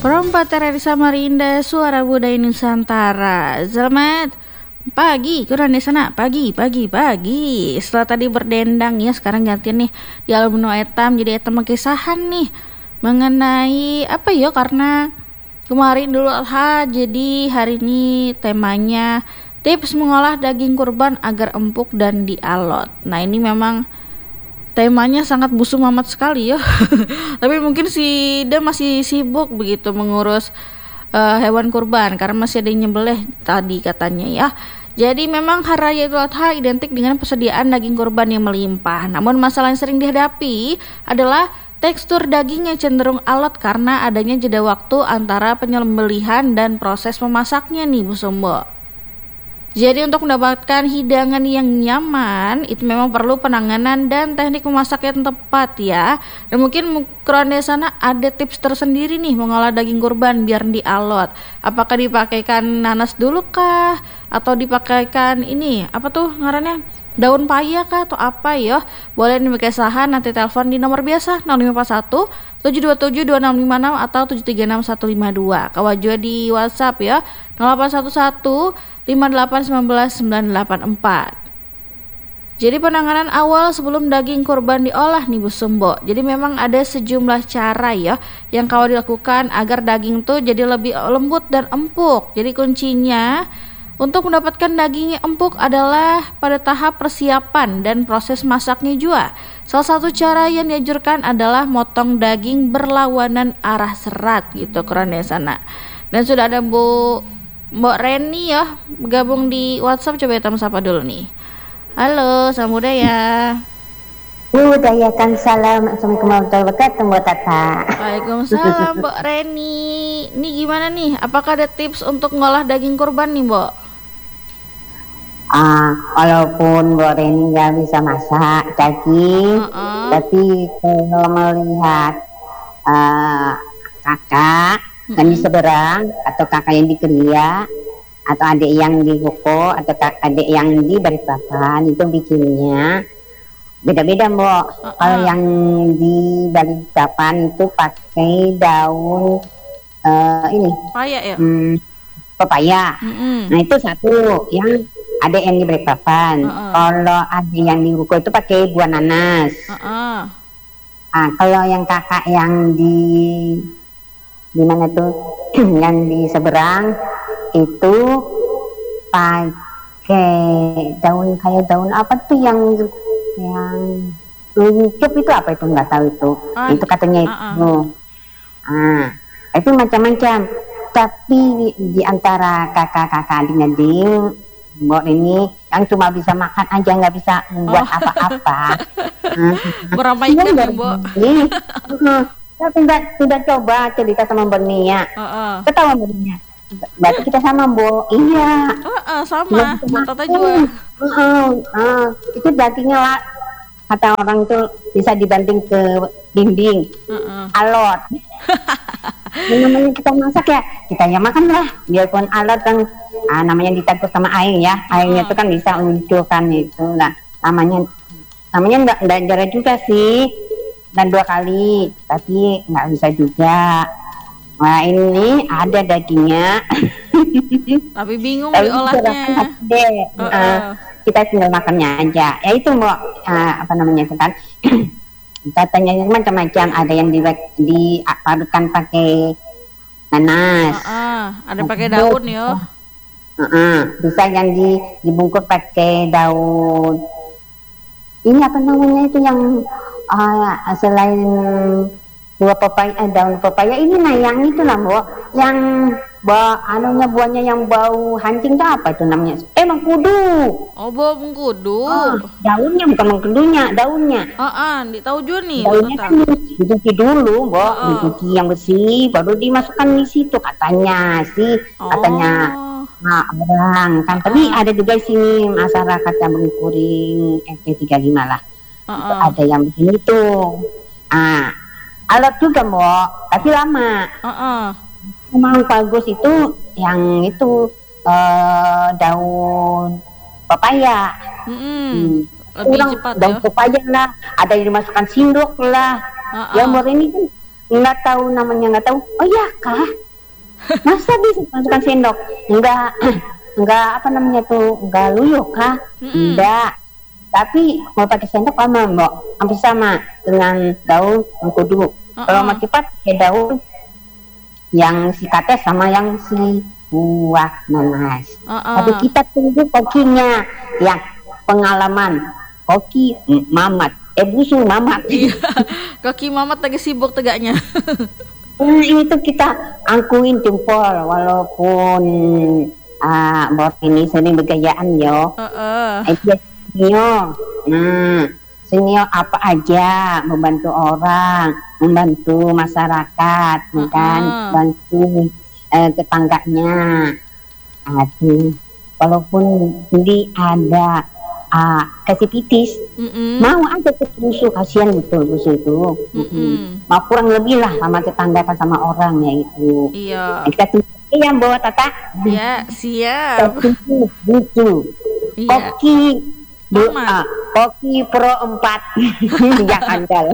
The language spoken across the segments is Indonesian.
From Patereri Samarinda, Suara Budaya Nusantara. Selamat pagi, kurang di sana. Pagi. Setelah tadi berdendang ya, sekarang gantian nih di album etam. Jadi etam kissahan nih mengenai apa ya? Karena kemarin dulu Adha, jadi hari ini temanya tips mengolah daging kurban agar empuk dan dialot. Nah ini memang temanya sangat busuk amat sekali ya. Tapi mungkin si dia masih sibuk begitu mengurus hewan kurban karena masih ada yang nyembelih tadi katanya ya. Jadi memang hari raya Idul Adha identik dengan persediaan daging kurban yang melimpah. Namun masalah yang sering dihadapi adalah tekstur daging yang cenderung alot karena adanya jeda waktu antara penyembelihan dan proses memasaknya nih Bu Sumbo. Jadi untuk mendapatkan hidangan yang nyaman itu memang perlu penanganan dan teknik memasak yang tepat ya. Dan mungkin di sana ada tips tersendiri nih mengolah daging kurban biar dialot. Apakah dipakaikan nanas dulu kah? Atau dipakaikan ini apa tuh ngarannya? Daun paya kah atau apa ya? Boleh dipakai sahan, nanti telepon di nomor biasa 0541 727 2656 atau 736 152. Kawal juga di WhatsApp ya 0811 5819 984. Jadi penanganan awal sebelum daging kurban diolah nih Bu Sumbo. Jadi memang ada sejumlah cara ya yang kau dilakukan agar daging tuh jadi lebih lembut dan empuk. Jadi kuncinya untuk mendapatkan daging yang empuk adalah pada tahap persiapan dan proses masaknya juga. Salah satu cara yang dianjurkan adalah motong daging berlawanan arah serat gitu kurang dari sana. Dan sudah ada Mbak Reni ya bergabung di WhatsApp, coba kita sapa dulu nih. Halo, salam budaya. Budayakan salam. Assalamualaikum warahmatullahi wabarakatuh Mbak Tata. Waalaikumsalam Mbak Reni. Ini gimana nih? Apakah ada tips untuk ngolah daging kurban nih Mbak? Walaupun Mbak Reni nggak bisa masak daging, tapi kalau melihat kakak kan di seberang atau kakak yang di Keria atau adik yang di Boko atau adik yang di Balikpapan itu bikinnya beda-beda Mbak. Kalau yang di Balikpapan itu pakai daun ini paya ya? Pepaya. Nah itu satu yang ada yang di Balikpapan. Kalau ada yang di Boko itu pakai buah nanas. Kalau yang kakak yang di mana tuh yang di seberang itu pakai daun kayak daun apa tuh yang lucup itu apa itu nggak tahu itu katanya itu itu macam-macam. Tapi di antara kakak-kakak adik-adik Mbak ini yang cuma bisa makan aja nggak bisa buat apa-apa. Berapa ikan ya Mbak? Tidak coba cerita sama Mbak Nia. Ketawa Mbak Nia. Berarti kita sama Mbak. Iya. Sama. Mbak Tata juga. Itu dagingnya lah. Kata orang itu bisa dibanting ke dinding. Alot. Namanya kita masak ya, kita yang makan lah. Biarpun alot kan namanya dicampur sama air ya. Airnya itu kan bisa munculkan itu lah. Namanya enggak jarang juga sih. Dan 2 kali, tapi nggak bisa juga. Nah ini ada dagingnya. Tapi bingung diolahnya. Kita tinggal makannya aja. Ya itu Mbak, apa namanya itu kan? Katanya macam-macam. Ada yang diparutkan pakai nanas. Ada pakai daun ya. Bisa yang dibungkus pakai daun. Ini apa namanya itu yang selain daun pepaya ini yang itu lah Mbak, yang buahnya yang bau hancing itu apa itu namanya? Mengkudu. Oh, bau mengkudu. Daunnya bukan mengkudunya, daunnya. Tahu juga nih. Daunnya kan dicuci dulu Mbak, dicuci yang bersih, baru dimasukkan di situ katanya sih, katanya. Orang kan, tapi ada juga di sini masyarakat yang Bengkuring RT 35 lah. Itu ada yang begini tuh. Alat juga Mbak, tapi lama. Memang bagus itu yang itu daun pepaya. Lebih cepat daun pepaya lah, ada yang dimasukkan sindok lah. Ya Mbak ini kan nggak tahu namanya, nggak tahu. Oh iya kah? Masa bisa masukkan sendok? Enggak apa namanya tuh, enggak luyuh kah? Enggak. Tapi mau pakai sendok sama mbak, hampir sama dengan daun mengkudu. Kalau mau cepat pakai daun yang si kates sama yang si buah nanas. Tapi kita tunggu kokinya, yang pengalaman koki Mamat, busu Mamat. Iya, koki Mamat lagi sibuk tegaknya. Ini tuh kita angkuin jempol walaupun bot ini sering bergayaan yo. Senior apa aja, membantu orang, membantu masyarakat, kan, bantu tetangganya. Aduh, walaupun di ada kesipitis, mau aja ke busu, kasihan betul busu itu. Mau kurang lebih lah sama tetangga kan sama orang ya itu. Iya. Kita tunggu yang bawa Tata. Ya, siap. Busu. Koki doa, koki pro 4 yang andal.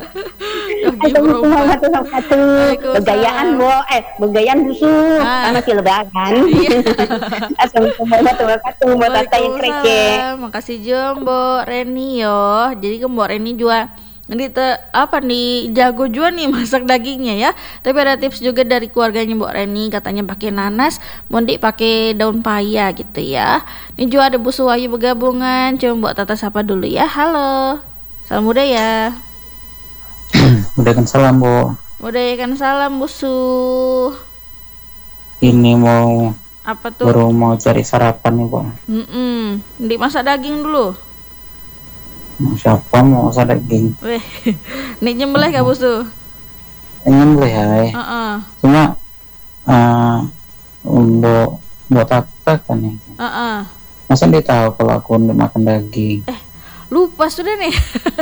Begayaan begayaan busu karena si lebaran. Assalamualaikum warahmatullahi wabarakatuh. Makasih Mbok Reni yo. Jadi Mbok Reni juga ini apa nih, jago juga nih masak dagingnya ya. Tapi ada tips juga dari keluarganya Mbok Reni, katanya pakai nanas, Mondi pakai daun paya gitu ya. Ini juga ada Bu Suwayu bergabungan. Coba Mbok Tata sapa dulu ya. Halo, salam budaya. Budaya salam Bu. Budaya salam Bu Su. Ini mau apa tuh? Baru mau cari sarapan nih Bu. Di masak daging dulu. Siapa mau masak daging? Weh, nih nyembelih gak Bu Su? Nyembelih ya. Cuma untuk buat apa kan ya? Masa dia tahu kalau aku makan daging? Lupa sudah nih.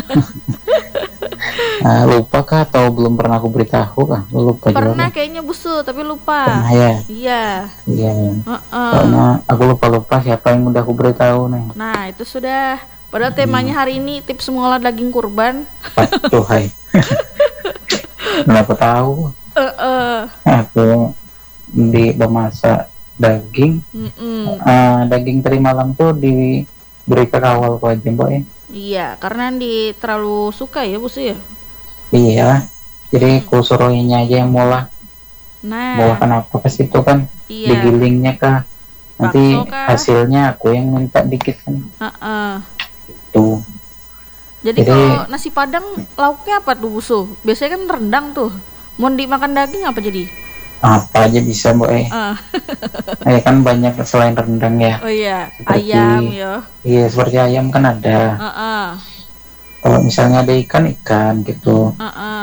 Lupa kah atau belum pernah aku beritahu kah? Lupa pernah juga. Kayaknya Bu Su, tapi lupa. Pernah ya? Iya. Soalnya aku lupa siapa yang udah aku beritahu nih. Nah itu sudah. Padahal temanya hari ini tips mengolah daging kurban. Waduh, hai. Kenapa tahu? Aku di memasak daging. Daging teri malam tuh diberi ke kawal ku aja Mbak ya. Iya, karena terlalu suka ya Bu Su ya. Iya. Jadi ku suruhinnya aja yang molah. Nah. Bawakan apa ke situ kan? Iya. Digilingnya kah? Nanti hasilnya aku yang minta dikit kan. Tuh. Jadi kalau nasi padang lauknya apa tuh Bu Su? Biasanya kan rendang tuh. Mau dimakan daging apa jadi? Apa aja bisa Mbak ya kan banyak selain rendang ya. Oh iya, seperti, ayam ya. Iya seperti ayam kan ada. Kalau misalnya ada ikan gitu.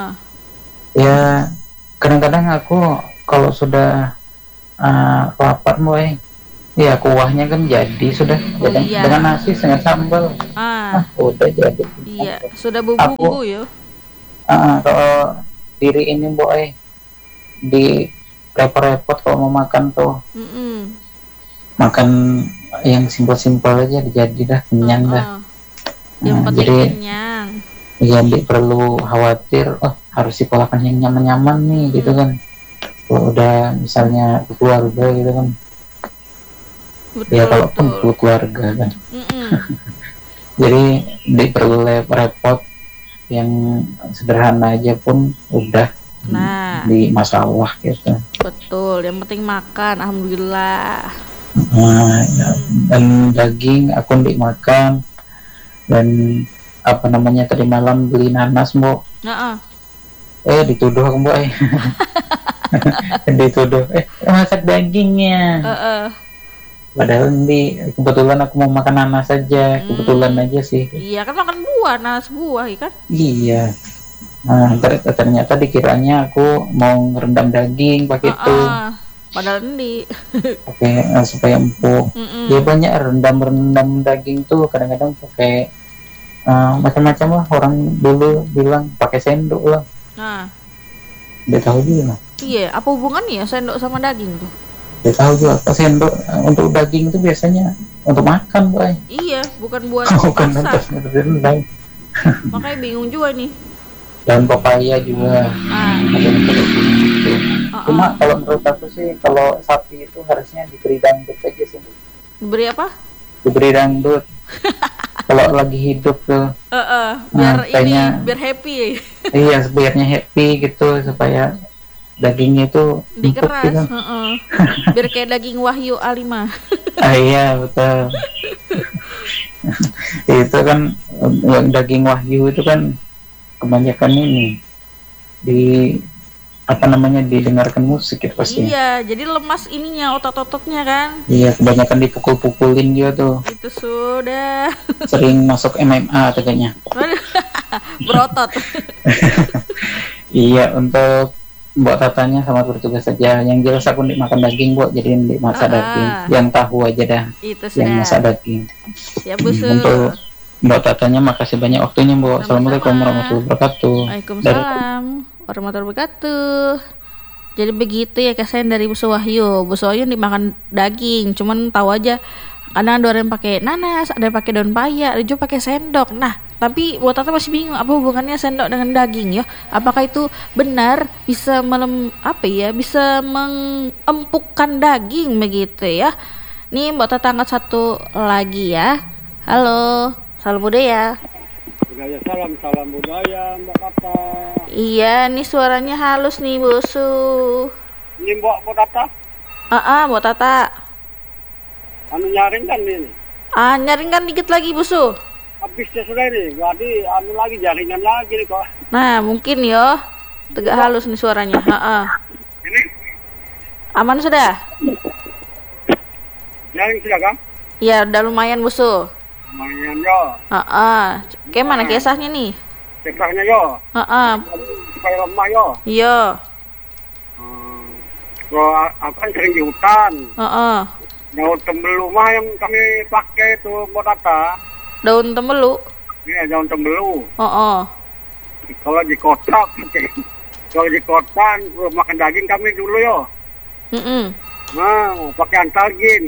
Ya kadang-kadang aku kalau sudah lapar Mbak ya kuahnya kan jadi sudah dengan nasi dengan sambal. Udah jadi. Iya, sudah bumbu ya. Kalau diri ini Mbak di repot-repot kalau mau makan tuh. Makan yang simpel-simpel aja jadi dah kenyang dah. Yang penting jadi kenyang. Iya, tidak perlu khawatir harus dipolakan yang nyaman-nyaman nih gitu kan. Kalau udah misalnya keluarga gitu kan. Betul, ya kalau pun keluarga kan. Jadi tidak perlu repot, yang sederhana aja pun udah di masalah gitu. Betul, yang penting makan, alhamdulillah. Dan daging aku ndik makan, dan apa namanya tadi malam beli nanas Mbok. Dituduh aku Mbok dituduh masak dagingnya. Padahal kebetulan aku mau makan nanas aja, kebetulan aja sih. Iya kan makan buah, nanas buah ya kan? Iya. Nah, ternyata dikiranya aku mau ngerendam daging pakai itu. Padahal pakai supaya empuk. Ya banyak rendam daging tuh kadang-kadang pakai macam-macam lah. Orang dulu bilang pakai sendok lah. Dia tahu juga. Iya, apa hubungannya sendok sama daging tuh? Dia tahu juga sendok untuk daging itu biasanya untuk makan, Boy. Iya, bukan buat bukan masak. untuk rendam. Makanya bingung juga nih. daun pepaya juga ada yang seperti itu. Cuma kalau menurut aku sih kalau sapi itu harusnya diberi dangdut aja sih. Diberi apa? Diberi dangdut. Kalau lagi hidup tuh. Biar kayaknya, biar happy. Iya, biarnya happy gitu supaya dagingnya itu dikeras gitu. Biar kayak daging Wahyu A5. Iya betul. Itu kan yang daging Wahyu itu kan kebanyakan ini didengarkan musik gitu pasti. Iya, jadi lemas ininya, otot-ototnya kan. Iya, kebanyakan dipukul-pukulin dia tuh. Itu sudah sering masuk MMA katanya. Berotot. Iya, untuk Mbak Tatanya selamat bertugas saja. Yang jelas aku nih makan daging, Bu, jadiin masak daging. Yang tahu aja dah. Itu sudah. Yang masak daging. Ya, Bu. Untuk Mbak Tatanya makasih banyak waktunya, Bu. Assalamualaikum warahmatullahi wabarakatuh. Waalaikumsalam warahmatullahi wabarakatuh. Jadi begitu ya kesan dari Bu Wahyu. Bu Wahyu dimakan daging, cuman tahu aja kadang ada orang pakai nanas, ada yang pakai daun paya, ada juga pakai sendok. Nah, tapi buat Tata masih bingung apa hubungannya sendok dengan daging ya? Apakah itu benar bisa bisa mengempukkan daging begitu ya? Nih Mbak Tata angkat satu lagi ya. Halo, salam budaya. Salam budaya Mbak Tata. Iya, nih suaranya halus nih Bosu. Ini Mbak Tata? Mbak Tata. Nyaring kan ini? Nyaring kan dikit lagi Bosu. Habisnya sudah ini, berarti lagi jaringan lagi nih kok. Nah, mungkin ya. Tegak halus nih suaranya. Ini? Aman sudah? Nyaring sudah kan? Iya, udah lumayan Bosu. Lumayan yo. Kayak mana kisahnya nih? Kisahnya yo. Supaya lemah yo. Iya. Kalau aku kan sering di hutan. Daun tembelu mah yang kami pakai itu Mbak Tata. Daun tembelu? Iya, daun tembelu. Kalau di kota makan daging kami dulu yo. Pakai antalgin.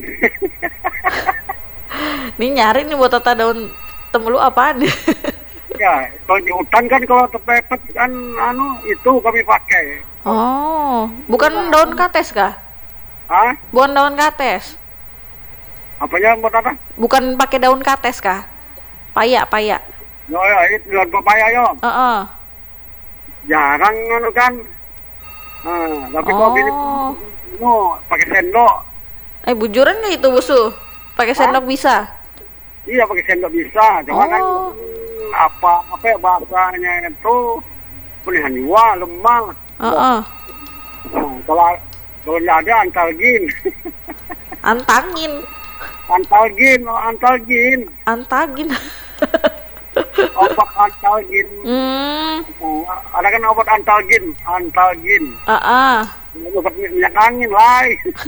Ini nyari nih buat Tata daun tembelu apaan? Ya, kalau di hutan kan kalau terpepet kan itu kami pakai. Bukan daun kates kah? Bukan daun kates. Apanya Mbak Tata? Bukan pakai daun kates kah? Paya. No, ya, itu daun pepaya yo. Jarang kan. Tapi kalau gini pakai sendok. Bujuran nggak itu Busu? Pakai sendok bisa? Iya, pakai sendok bisa. Cuma kan apa bahasanya itu pilihan jiwa lemah. Kalau nggak ada antalgin. Antagin. Obat antalgin. Ada kan obat antalgin. Obat minyak angin lah.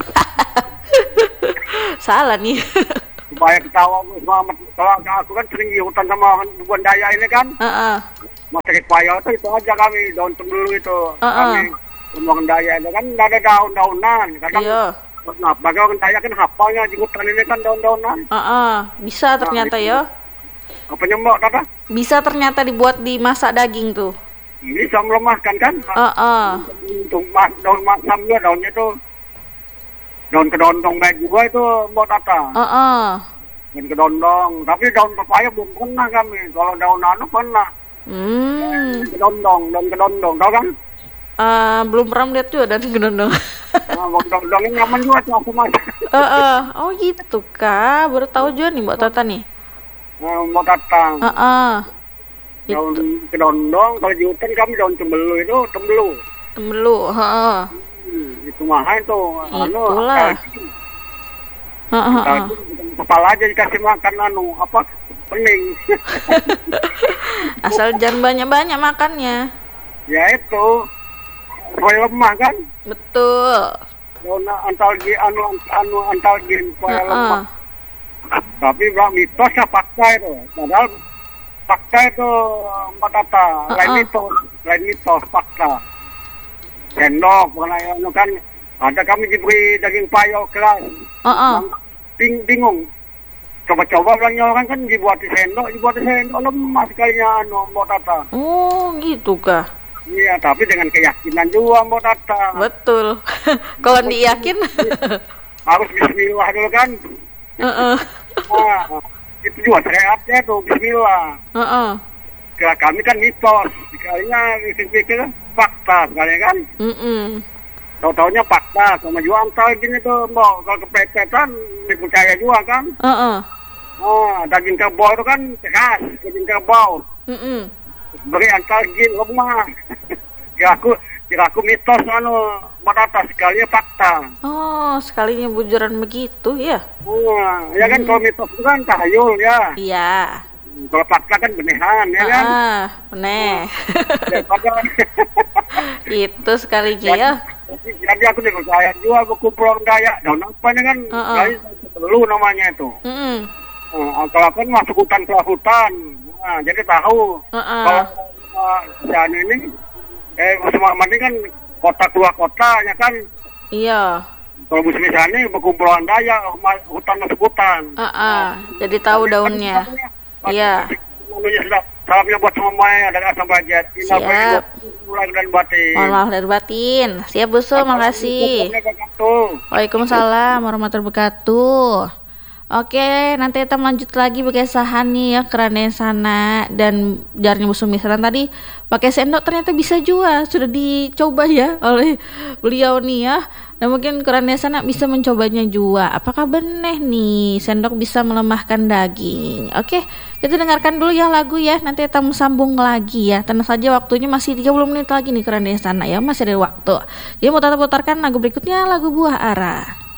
Salah nih. Supaya ketawa selamat. Kalau aku kan sering di hutan sama Buan Daya ini kan. Masak paya itu aja kami daun tembelu itu. Kami Buan Daya itu kan nggak ada daun-daunan. Kadang bagi orang Daya kan hafalnya di hutan ini kan daun-daunan. Bisa ternyata ya. Apa nyembok Tata? Bisa ternyata dibuat di masak daging tuh. Bisa melemahkan kan? Untuk daun masam juga daunnya tuh. Daun kedondong baik juga itu Mbak Tata. Daun kedondong. Tapi daun pepaya belum pernah kami. Kalau daun pernah. Daun kedondong. Tahu kan? Belum pernah lihat juga daun kedondong. Kedondong ini nyaman juga tuh aku masak. Oh gitu kah? Baru tahu juga nih Mbak Tata nih. Mbak Tata. Daun kedondong. Kalau di hutan kami daun tembelu itu tembelu. Itu mahal tuh. Itulah. Kepala aja dikasih makan pening. Asal jangan banyak-banyak makannya. Ya itu. Supaya lemah kan? Betul. Daun antalgin supaya lemah. Tapi mitosnya fakta itu. Padahal fakta itu Mbak Tata. Lain mitos fakta. Sendok kan ada kami diberi daging payo keras. Bingung coba-coba bilangnya orang kan dibuat sendok lemah sekalinya Mbak Tata. Oh gitu kah? Iya, tapi dengan keyakinan juga Mbak Tata. Betul. Kalau diyakin harus bismillah dulu kan. Nah, itu juga syariatnya tuh bismillah. Kalau kami kan mitos, sekalinya pikir-pikir fakta sekali kan. Tahu-taunya fakta, sama juga antar gini tuh Mbak, kalau keplesetan dipercaya juga kan. Daging kerbau itu kan keras, daging kerbau. Beri antar gin lemah. kira aku mitos Mbak Tata, sekalinya fakta. Oh, sekalinya bujuran begitu ya? Ya kan kalau mitos itu kan tahayul ya. Iya. Kalau fakta kan beneran ya kan. Bener. Itu sekalinya ya. Jadi aku dipercaya juga buku Pulau Dayak. Daun apa ini kan? Perlu namanya itu. Kalau aku masuk hutan ke hutan, jadi tahu. Kalau jalan ini, Musim ini kan kota keluar kota, ya kan? Iya. Kalau musim ini berkumpulan Dayak, hutan masuk hutan. Jadi tahu daunnya. Iya. Salamnya buat semuanya dengan asam budget. Siap. Dan batin. Mohon maaf lahir batin. Siap Busul, makasih. Waalaikumsalam warahmatullahi wabarakatuh. Oke, nanti kita lanjut lagi pakai sahan nih ya, kerannya sana dan jarnya busuk misalnya tadi pakai sendok ternyata bisa juga, sudah dicoba ya oleh beliau nih ya. Dan mungkin kerannya sana bisa mencobanya juga. Apakah benar nih sendok bisa melemahkan daging? Oke, kita dengarkan dulu ya lagu ya. Nanti kita sambung lagi ya. Tenang saja waktunya masih 30 menit lagi nih kerannya sana ya, masih ada waktu. Jadi mau putarkan lagu berikutnya, lagu Buah Ara.